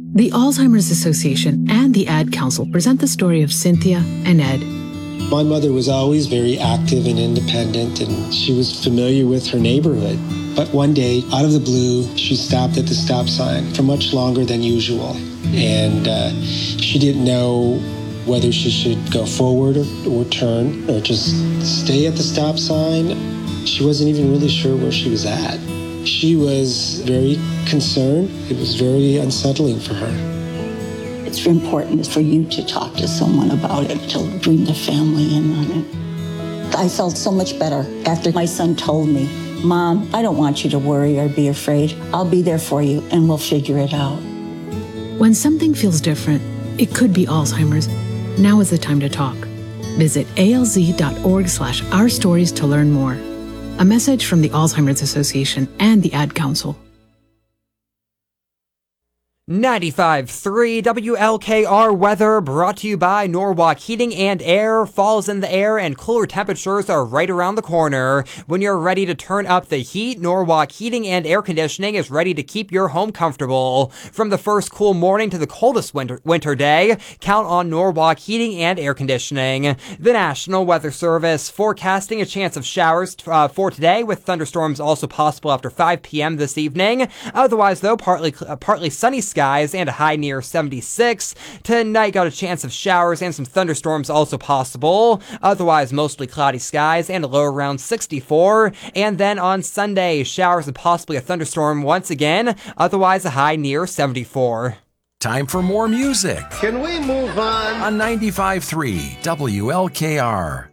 The Alzheimer's Association and the Ad Council present the story of Cynthia and Ed. My mother was always very active and independent, and she was familiar with her neighborhood. But one day, out of the blue, she stopped at the stop sign for much longer than usual. And she didn't know whether she should go forward or turn or just stay at the stop sign. She wasn't even really sure where she was at. She was very concerned. It was very unsettling for her. It's important for you to talk to someone about it, to bring the family in on it. I felt so much better after my son told me, Mom, I don't want you to worry or be afraid. I'll be there for you and we'll figure it out. When something feels different, it could be Alzheimer's. Now is the time to talk. Visit alz.org/ourstories to learn more. A message from the Alzheimer's Association and the Ad Council. 95.3 WLKR weather brought to you by Norwalk Heating and Air. Fall's in the air and cooler temperatures are right around the corner. When you're ready to turn up the heat, Norwalk Heating and Air Conditioning is ready to keep your home comfortable. From the first cool morning to the coldest winter day, count on Norwalk Heating and Air Conditioning. The National Weather Service forecasting a chance of showers for today, with thunderstorms also possible after 5 p.m. this evening. Otherwise, though, partly sunny skies and a high near 76. Tonight, got a chance of showers and some thunderstorms also possible. Otherwise, mostly cloudy skies and a low around 64. And then on Sunday, showers and possibly a thunderstorm once again. Otherwise, a high near 74. Time for more music. Can we move on? On 95.3 WLKR.